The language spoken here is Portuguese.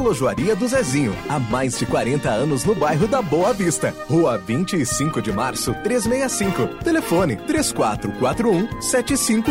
Relojoaria do Zezinho, há mais de 40 anos no bairro da Boa Vista. Rua 25 de Março, 365. Telefone 3441-7544.